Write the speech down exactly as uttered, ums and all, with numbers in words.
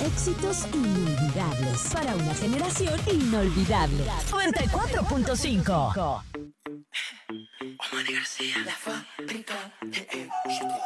Éxitos inolvidables para una generación inolvidable. noventa y cuatro punto cinco. Omar García, la fábrica de éxito.